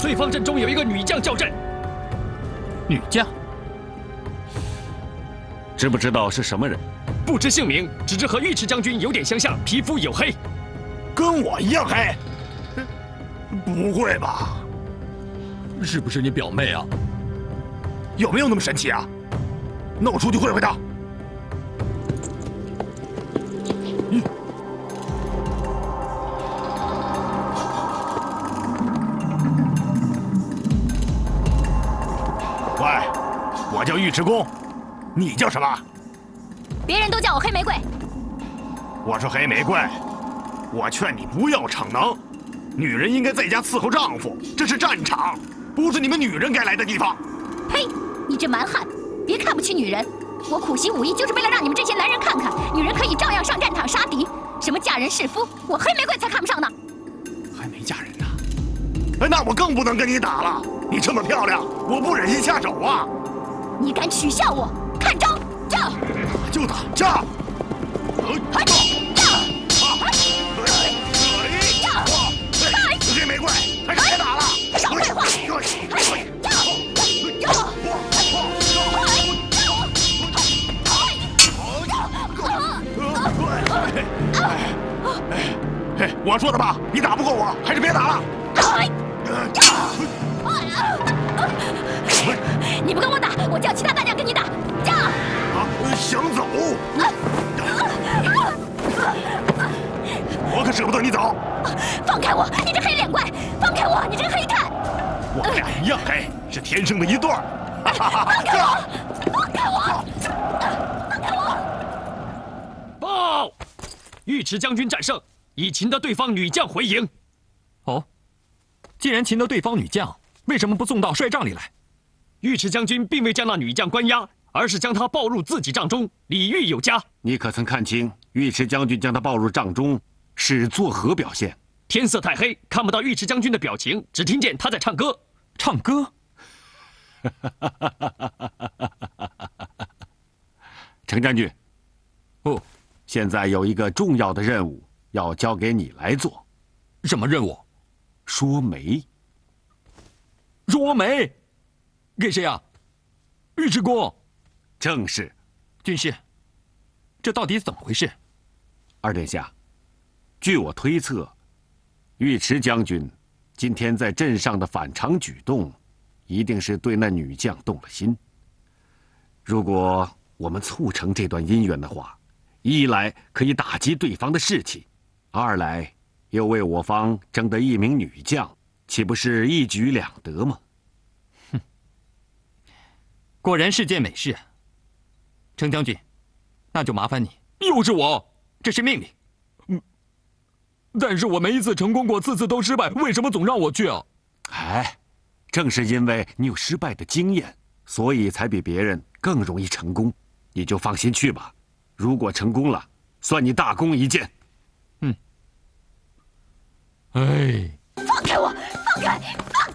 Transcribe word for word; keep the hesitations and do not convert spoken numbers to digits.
对方阵中有一个女将叫阵。 女将？ 知不知道是什么人？ 不知姓名，只知和尉迟将军有点相像，皮肤黝黑。 跟我一样黑？不会吧？ 是不是你表妹啊？ 有没有那么神奇啊？那我出去会会她。嗯。喂，我叫尉迟恭，你叫什么？ 别人都叫我黑玫瑰。 我是黑玫瑰，我劝你不要逞能。女人应该在家伺候丈夫，这是战场，不是你们女人该来的地方。 呸！你这蛮汉，别看不起女人。我苦习武艺就是为了让你们这些男人看看，女人可以照样上战场杀敌。什么嫁人弑夫，我黑玫瑰才看不上呢。 还没嫁人呢，哎，那我更不能跟你打了。你这么漂亮，我不忍心下手啊。 你敢取笑我？看招！驾！ 就打架！ 快点！驾！ 黑玫瑰，还是别打了！ 少废话！ 嘿，我说的吧，你打不过我，还是别打了。 你不跟我打，我叫其他大将跟你打。驾！ 啊，想走？我可舍不得你走。 放开我，你这黑脸怪！放开我，你这个黑炭！ 我们俩一样黑，是天生的一对儿。 放开我！放开我！放开我！ 报！尉迟将军战胜，已擒得对方女将回营。 哦，既然擒得对方女将，为什么不送到帅帐里来？ 尉迟将军并未将那女将关押，而是将她抱入自己帐中，礼遇有加。 你可曾看清尉迟将军将她抱入帐中是作何表现？ 天色太黑，看不到尉迟将军的表情，只听见他在唱歌。 唱歌？ 程将军， 哦， 现在有一个重要的任务要交给你来做。 什么任务？ 说媒。 说媒？给谁啊？尉迟恭。 正是。 军师，这到底怎么回事？ 二殿下，据我推测，尉迟将军今天在镇上的反常举动，一定是对那女将动了心。如果我们促成这段姻缘的话，一来可以打击对方的士气，二来又为我方争得一名女将，岂不是一举两得吗？ 哼，果然是件美事。程将军，那就麻烦你。又是我，这是命令。嗯，但是我没一次成功过，次次都失败，为什么总让我去啊？ 哎，正是因为你有失败的经验，所以才比别人更容易成功。你就放心去吧，如果成功了，算你大功一件。 嗯。哎， 放开我！放开！放